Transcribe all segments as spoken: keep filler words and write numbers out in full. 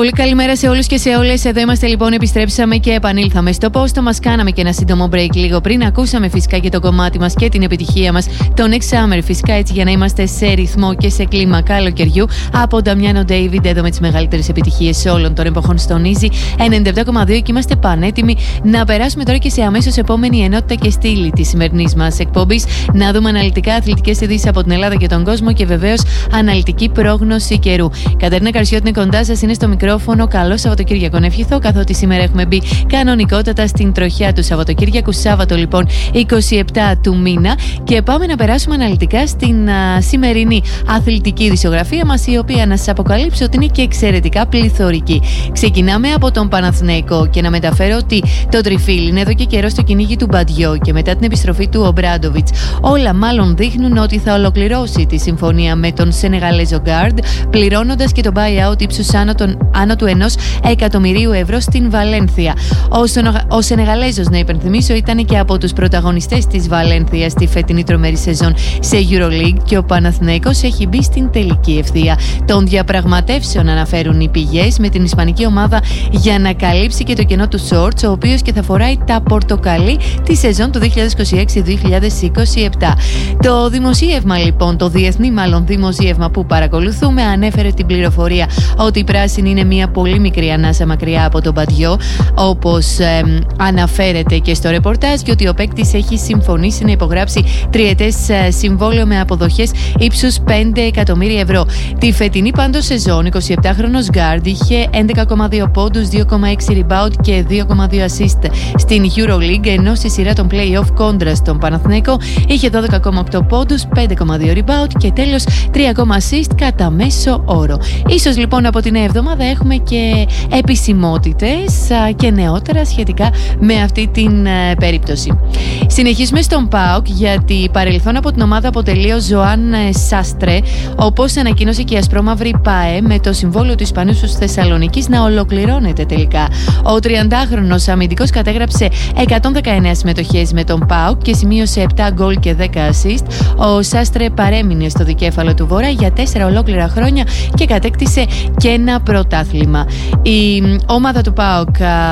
Πολύ καλημέρα σε όλους και σε όλες. Εδώ είμαστε λοιπόν, επιστρέψαμε και επανήλθαμε στο πόστο μας. Κάναμε και ένα σύντομο break λίγο πριν. Ακούσαμε φυσικά και το κομμάτι μας και την επιτυχία μας, το Next Summer, φυσικά έτσι για να είμαστε σε ρυθμό και σε κλίμα καλοκαιριού. Από Νταμιάνο Ντέιβιντ, εδώ με τις μεγαλύτερες επιτυχίες όλων των εποχών στον Easy ενενήντα επτά κόμμα δύο και είμαστε πανέτοιμοι να περάσουμε τώρα και σε αμέσως επόμενη ενότητα και στήλη της σημερινής μας εκπομπής. Να δούμε αναλυτικά αθλητικές ειδήσεις από την Ελλάδα και τον κόσμο και βεβαίως αναλυτική πρόγνωση καιρού. Κατερίνα Καρσιώτη είναι κοντά σας, είναι στο μικρόφωνο. Καλό Σαββατοκύριακο να ευχηθώ, καθότι σήμερα έχουμε μπει κανονικότατα στην τροχιά του Σαββατοκύριακου. Σάββατο λοιπόν είκοσι επτά του μήνα. Και πάμε να περάσουμε αναλυτικά στην α, σημερινή αθλητική ειδησιογραφία μας, η οποία να σας αποκαλύψω ότι είναι και εξαιρετικά πληθωρική. Ξεκινάμε από τον Παναθηναϊκό και να μεταφέρω ότι το τριφύλι είναι εδώ και καιρό στο κυνήγι του Μπαντιό και μετά την επιστροφή του Ομπράντοβιτς. Όλα μάλλον δείχνουν ότι θα ολοκληρώσει τη συμφωνία με τον Σενεγαλέζο Γκάρντ, πληρώνοντας και το buyout ύψους άνω, άνω του ενός εκατομμυρίου ευρώ στην Βαλένθια. Ο, Σονο, ο Σενεγαλέζος, να υπενθυμίσω, ήταν και από τους πρωταγωνιστές της Βαλένθια στη φετινή τρομερή σεζόν σε EuroLeague και ο Παναθηναϊκός έχει μπει στην τελική ευθεία των διαπραγματεύσεων, αναφέρουν οι πηγές, με την ισπανική ομάδα για να καλύψει και το κενό του Σόρτς, ο οποίος και θα φοράει τα πορτοκαλί τη σεζόν του δύο χιλιάδες είκοσι έξι δύο χιλιάδες είκοσι επτά. Το δημοσίευμα λοιπόν, το διεθνή μάλλον δημοσίευμα που παρακολουθούμε, ανέφερε την πληροφορία ότι η πράσινη είναι μια πολύ μικρή ανάσα μακριά από τον Μπαντιό, όπως ε, αναφέρεται και στο ρεπορτάζ, και ότι ο παίκτης έχει συμφωνήσει να υπογράψει τριετές ε, συμβόλαιο με αποδοχές ύψους πέντε εκατομμύρια ευρώ. Τη φετινή πάντως σεζόν, εικοσιεπτάχρονος Γκάρντ είχε έντεκα κόμμα δύο πόντους, δύο κόμμα έξι rebound και δύο κόμμα δύο assist στην EuroLeague, ενώ στη σειρά των play-off κόντρα στον Παναθηναϊκό είχε δώδεκα κόμμα οκτώ πόντους, πέντε κόμμα δύο rebound και τέλος τρία κόμμα assist κατά μέσο όρο. Ίσως λοιπόν από την νέα εβδομάδα έχουμε και επισημότητες και νεότερα σχετικά με αυτή την ε, περίπτωση. Συνεχίζουμε στον ΠΑΟΚ, γιατί παρελθόν από την ομάδα αποτελεί ο Ζωάν Σάστρε, όπως ανακοίνωσε και η ασπρόμαυρη ΠΑΕ, με το συμβόλαιο του Ισπανίου στους Θεσσαλονίκης να ολοκληρώνεται τελικά. Ο τριαντάχρονος αμυντικός κατέγραψε εκατόν δεκαεννέα συμμετοχές με τον ΠΑΟΚ και σημείωσε επτά γκολ και δέκα assist. Ο Σάστρε παρέμεινε στο δικέφαλο του Βορρά για τέσσερα ολόκληρα χρόνια και κατέκτησε και ένα πρωτάθλημα. Η ομάδα του ΠΑΟΚ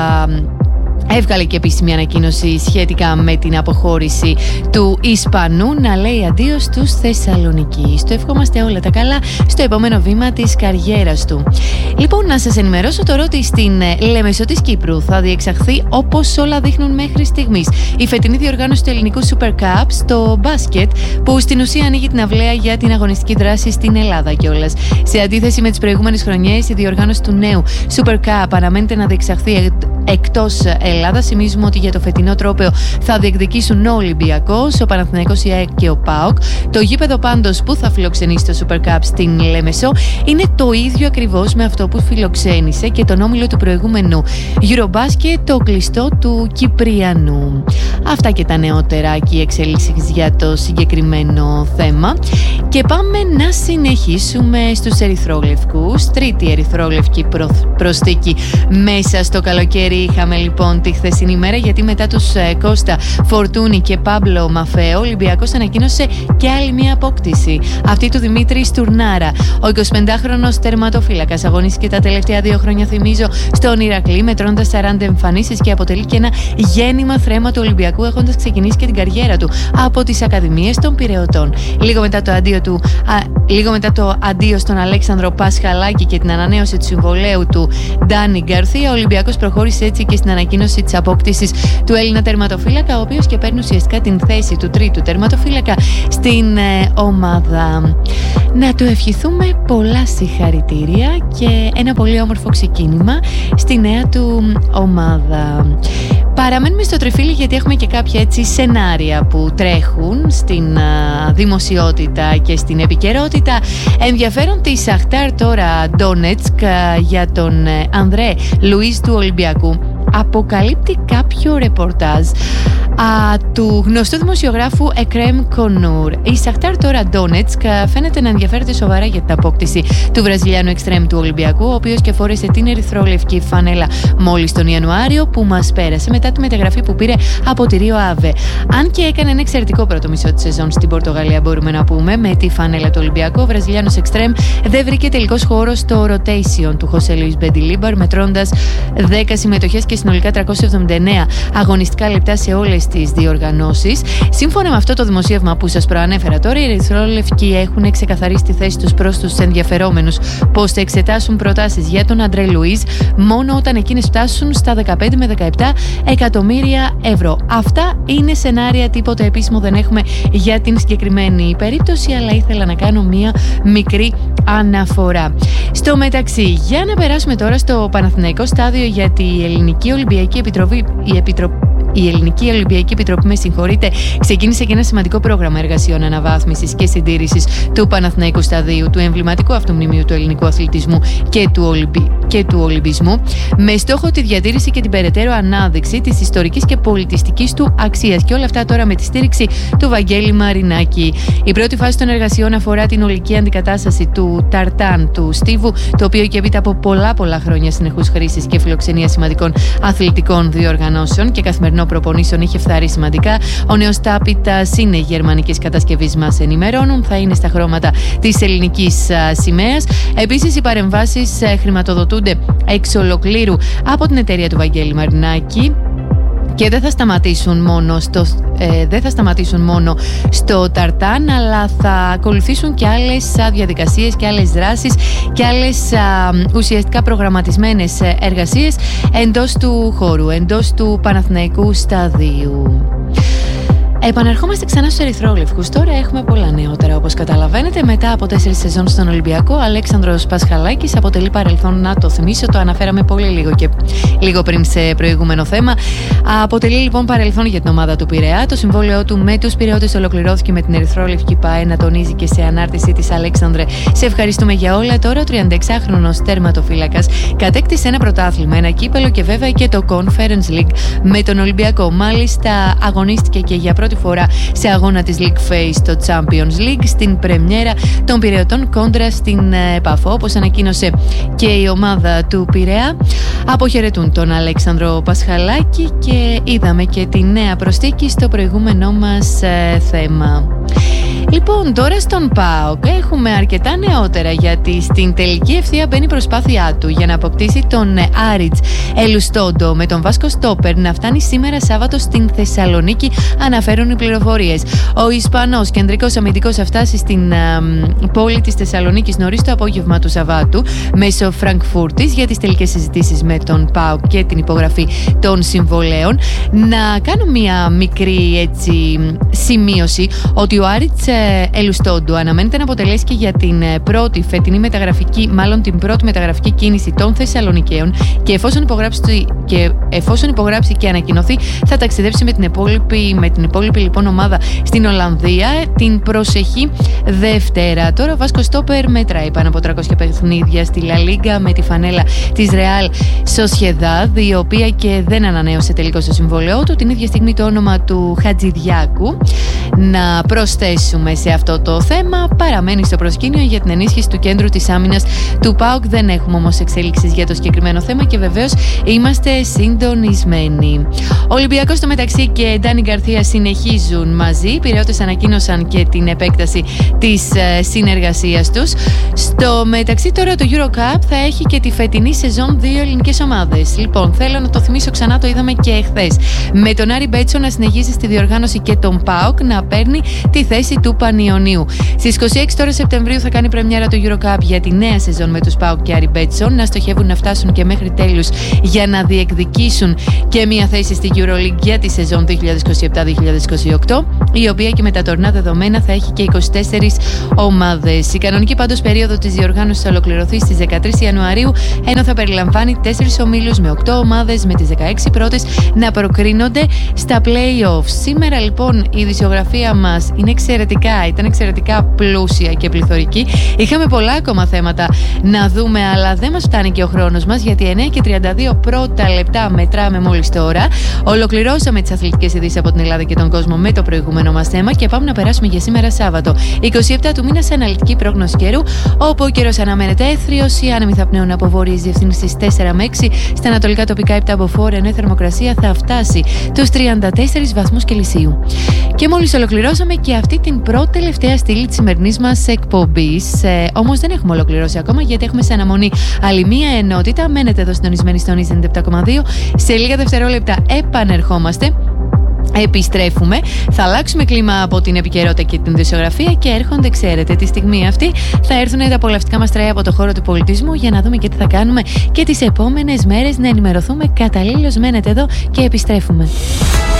έβγαλε και επίσημη ανακοίνωση σχετικά με την αποχώρηση του Ισπανού, να λέει αντίο στους Θεσσαλονικείς. Το ευχόμαστε όλα τα καλά στο επόμενο βήμα της καριέρας του. Λοιπόν, να σας ενημερώσω τώρα ότι στην Λέμεσο της Κύπρου θα διεξαχθεί, όπως όλα δείχνουν μέχρι στιγμής, η φετινή διοργάνωση του ελληνικού Super Cup στο μπάσκετ, που στην ουσία ανοίγει την αυλαία για την αγωνιστική δράση στην Ελλάδα κιόλας. Σε αντίθεση με τις προηγούμενες χρονιές, η διοργάνωση του νέου Super Cup αναμένεται να διεξαχθεί εκτός Ελλάδας. Θυμίζουμε ότι για το φετινό τρόπαιο θα διεκδικήσουν ο Ολυμπιακός, ο Παναθηναϊκός, η ΑΕΚ και ο ΠΑΟΚ. Το γήπεδο πάντως που θα φιλοξενήσει το Super Cup στην Λέμεσο είναι το ίδιο ακριβώς με αυτό που φιλοξένησε και τον όμιλο του προηγούμενου Eurobasket, το κλειστό του Κυπριανού. Αυτά και τα νεότερα και οι εξελίξεις για το συγκεκριμένο θέμα. Και πάμε να συνεχίσουμε στους ερυθρόλευκους. Τρίτη ερυθρόλευκη προσθήκη μέσα στο καλοκαίρι είχαμε λοιπόν τη χθεσινή ημέρα, γιατί μετά τους ε, Κώστα Φορτούνη και Πάμπλο Μαφέο, ο Ολυμπιακός ανακοίνωσε και άλλη μια απόκτηση, αυτή του Δημήτρη Στουρνάρα. Ο εικοσιπεντάχρονος τερματοφύλακας αγωνίστηκε τα τελευταία δύο χρόνια, θυμίζω, στον Ηρακλή, μετρώντας σαράντα εμφανίσεις και αποτελεί και ένα γέννημα θρέμα του Ολυμπιακού, έχοντας ξεκινήσει και την καριέρα του από τις Ακαδημίες των Πειραιωτών. Λίγο μετά το αντίο, του, α, λίγο μετά το αντίο στον Αλέξανδρο Πασχαλάκη και την ανανέωση του συμβολαίου του Ντάνι Γκαρθία, ο Ολυμπιακός προχώρησε έτσι και στην ανακοίνωση της απόκτησης του Έλληνα τερματοφύλακα, ο οποίος και παίρνει ουσιαστικά την θέση του τρίτου τερματοφύλακα στην ε, ομάδα. Να του ευχηθούμε πολλά συγχαρητήρια και ένα πολύ όμορφο ξεκίνημα στη νέα του ομάδα. Παραμένουμε στο τριφύλι, γιατί έχουμε και κάποια έτσι σενάρια που τρέχουν στην α, δημοσιότητα και στην επικαιρότητα. Ενδιαφέρον τη Σαχτάρ τώρα Ντόνετσκ για τον ε, Ανδρέ Λουίς του Ολυμπιακού. αποκαλύπτει κάποιο ρεπορτάζ α, του γνωστού δημοσιογράφου Εκρέμ Κονούρ. Η Σαχτάρ τώρα Ντόνετσκ φαίνεται να ενδιαφέρεται σοβαρά για την απόκτηση του Βραζιλιάνου εξτρέμ του Ολυμπιακού, ο οποίος και φόρεσε την ερυθρόλευκη φανέλα μόλις τον Ιανουάριο που μας πέρασε μετά τη μεταγραφή που πήρε από τη Ρίο Αβε. Αν και έκανε ένα εξαιρετικό πρώτο μισό τη σεζόν στην Πορτογαλία, μπορούμε να πούμε, με τη φανέλα του Ολυμπιακού, ο Βραζιλιάνος εξτρέμ δεν βρήκε τελικός χώρο στο rotation του Χωσέ Λουίς Μπεντιλίμπαρ, μετρώντας δέκα συμμετοχές και συνολικά τριακόσια εβδομήντα εννέα αγωνιστικά λεπτά σε όλες τις διοργανώσεις. Σύμφωνα με αυτό το δημοσίευμα που σας προανέφερα τώρα, οι ερυθρόλευκοι έχουν ξεκαθαρίσει τη θέση τους προς τους ενδιαφερόμενους πως θα εξετάσουν προτάσεις για τον Αντρέ Λουίς μόνο όταν εκείνες φτάσουν στα δεκαπέντε με δεκαεπτά εκατομμύρια ευρώ. Αυτά είναι σενάρια, τίποτα επίσημο δεν έχουμε για την συγκεκριμένη περίπτωση, αλλά ήθελα να κάνω μία μικρή αναφορά. Στο μεταξύ, για να περάσουμε τώρα στο Παναθηναϊκό στάδιο, γιατί η Ελληνική Ολυμπιακή Επιτροπή, η Επιτροπή Η Ελληνική Ολυμπιακή Επιτροπή, με συγχωρείτε, ξεκίνησε και ένα σημαντικό πρόγραμμα εργασιών αναβάθμισης και συντήρησης του Παναθηναϊκού σταδίου, του εμβληματικού αυτομνημείου του ελληνικού αθλητισμού και του, Ολυμπι... και του Ολυμπισμού, με στόχο τη διατήρηση και την περαιτέρω ανάδειξη της ιστορικής και πολιτιστικής του αξίας. Και όλα αυτά τώρα με τη στήριξη του Βαγγέλη Μαρινάκη. Η πρώτη φάση των εργασιών αφορά την ολική αντικατάσταση του ταρτάν του στίβου, το οποίο και έπειτα από πολλά πολλά χρόνια συνεχούς χρήσης και φιλοξενία σημαντικών αθλητικών διοργανώσεων και καθημερινών προπονήσεων είχε φθαρεί σημαντικά. Ο νέος τάπητας είναι γερμανικής κατασκευής, μας ενημερώνουν. Θα είναι στα χρώματα της ελληνικής σημαίας. Επίσης, οι παρεμβάσεις χρηματοδοτούνται εξ ολοκλήρου από την εταιρεία του Βαγγέλη Μαρινάκη. Και δεν θα σταματήσουν μόνο στο, ε, δεν θα σταματήσουν μόνο στο ταρτάν, αλλά θα ακολουθήσουν και άλλες διαδικασίες και άλλες δράσεις και άλλες α, ουσιαστικά προγραμματισμένες εργασίες εντός του χώρου, εντός του Παναθηναϊκού σταδίου. Επαναρχόμαστε ξανά στους ερυθρόλευκους. Τώρα έχουμε πολλά νεότερα, όπως καταλαβαίνετε. Μετά από τέσσερις σεζόν στον Ολυμπιακό, ο Αλέξανδρος Πασχαλάκης αποτελεί παρελθόν, να το θυμίσω, το αναφέραμε πολύ λίγο και λίγο πριν σε προηγούμενο θέμα. Αποτελεί λοιπόν παρελθόν για την ομάδα του Πειραιά. Το συμβόλαιό του με τους Πειραιώτες ολοκληρώθηκε με την ερυθρόλευκη ΠΑΕ να τονίζει και σε ανάρτησή της: Αλέξανδρε, σε ευχαριστούμε για όλα. Τώρα ο τριανταεξάχρονος τερματοφύλακας κατέκτησε ένα πρωτάθλημα, ένα κύπελο και βέβαια και το Conference League με τον Ολυμπιακό. Μάλιστα, αγωνίστηκε και για πρώτη φορά σε αγώνα της League Phase στο Champions League στην πρεμιέρα των Πειραιωτών κόντρα στην Πάφο. Όπως ανακοίνωσε και η ομάδα του Πειραιά, αποχαιρετούν τον Αλέξανδρο Πασχαλάκη και είδαμε και τη νέα προσθήκη στο προηγούμενό μας ε, θέμα. Λοιπόν, τώρα στον ΠΑΟΚ έχουμε αρκετά νεότερα, γιατί στην τελική ευθεία μπαίνει η προσπάθειά του για να αποκτήσει τον Άριτς Ελουστόντο με τον Βάσκο Στόπερ να φτάνει σήμερα Σάββατο στην Θεσσαλονίκη, αναφέρουν οι πληροφορίες. Ο Ισπανός κεντρικός αμυντικός θα φτάσει στην α, πόλη της Θεσσαλονίκης νωρίς το απόγευμα του Σαββάτου μέσω Φραγκφούρτης για τις τελικές συζητήσεις με τον ΠΑΟΚ και την υπογραφή των συμβολέων. Να κάνω μια μικρή έτσι σημείωση ότι ο Άριτς Ελουστόντου αναμένεται να αποτελέσει και για την πρώτη φετινή μεταγραφική, μάλλον την πρώτη μεταγραφική κίνηση των Θεσσαλονικαίων και εφόσον υπογράψει και, εφόσον υπογράψει και ανακοινωθεί, θα ταξιδέψει με την υπόλοιπη, με την υπόλοιπη λοιπόν ομάδα στην Ολλανδία την προσεχή Δευτέρα. Τώρα ο Βάσκο Στόπερ μετράει πάνω από τριακόσια παιχνίδια στη Λα Λίγκα με τη φανέλα της Real Sociedad, η οποία και δεν ανανέωσε τελικώς το συμβόλαιό του. Την ίδια στιγμή το όνομα του Χατζηδιάκου, να προσθέσουμε σε αυτό το θέμα, παραμένει στο προσκήνιο για την ενίσχυση του κέντρου της άμυνας του ΠΑΟΚ. Δεν έχουμε όμως εξέλιξεις για το συγκεκριμένο θέμα και βεβαίως είμαστε συντονισμένοι. Ο Ολυμπιακός στο μεταξύ και Ντάνι Γκαρθία συνεχίζουν μαζί. Οι Πειραιώτες ανακοίνωσαν και την επέκταση της συνεργασίας τους. Στο μεταξύ τώρα το EuroCup θα έχει και τη φετινή σεζόν δύο ελληνικές ομάδες. Λοιπόν, θέλω να το θυμίσω ξανά, το είδαμε και εχθές. Με τον Άρη Μπέτσο να συνεχίζει στη διοργάνωση και τον ΠΑΟΚ να παίρνει τη θέση του Πανιωνίου. Στις είκοσι έξι τώρα Σεπτεμβρίου θα κάνει πρεμιέρα το EuroCup για τη νέα σεζόν με τους ΠΑΟΚ και Άρη Μπέτσο να στοχεύουν να φτάσουν και μέχρι τέλους για να διεκδικήσουν και μια θέση στη EuroLeague για τη σεζόν δύο χιλιάδες είκοσι επτά δύο χιλιάδες είκοσι οκτώ, η οποία και με τα τωρινά δεδομένα θα έχει και είκοσι τέσσερις ομάδες. Η κανονική πάντως περίοδο της διοργάνωσης θα ολοκληρωθεί στις δεκατρείς Ιανουαρίου, ενώ θα περιλαμβάνει τέσσερις ομίλους με οκτώ ομάδες, με τις δεκαέξι πρώτες να προκρίνονται στα play-offs. Σήμερα λοιπόν οι ειδησιογράφοι ειδησιογραφία μας είναι εξαιρετικά, ήταν εξαιρετικά πλούσια και πληθωρική. Είχαμε πολλά ακόμα θέματα να δούμε, αλλά δεν μας φτάνει και ο χρόνος μας, γιατί εννιά και τριάντα δύο πρώτα λεπτά μετράμε μόλις τώρα. Ολοκληρώσαμε τις αθλητικές ειδήσεις από την Ελλάδα και τον κόσμο με το προηγούμενο μας θέμα και πάμε να περάσουμε για σήμερα Σάββατο, εικοστή εβδόμη του μήνα, σε αναλυτική πρόγνωση καιρού, όπου ο καιρός αναμένεται έθριος, οι άνεμοι θα πνέουν από βόρειες διευθύνσεις στις τέσσερα με έξι, στα ανατολικά τοπικά επτά από φόρα, ενώ η θερμοκρασία θα φτάσει τους τριάντα τέσσερις βαθμούς Κελσίου. Και μόλις ολοκληρώσαμε και αυτή την πρώτη τελευταία στήλη της σημερινής μας εκπομπής. Ε, όμως δεν έχουμε ολοκληρώσει ακόμα, γιατί έχουμε σε αναμονή άλλη μία ενότητα. Μένετε εδώ συντονισμένοι στον εβδομήντα επτά κόμμα δύο. Σε λίγα δευτερόλεπτα επανερχόμαστε. Επιστρέφουμε, θα αλλάξουμε κλίμα από την επικαιρότητα και την ειδησιογραφία και έρχονται, ξέρετε, τη στιγμή αυτή θα έρθουν τα απολαυστικά μας τρέα από το χώρο του πολιτισμού για να δούμε και τι θα κάνουμε και τις επόμενες μέρες, να ενημερωθούμε καταλήλως. Μένετε εδώ και επιστρέφουμε.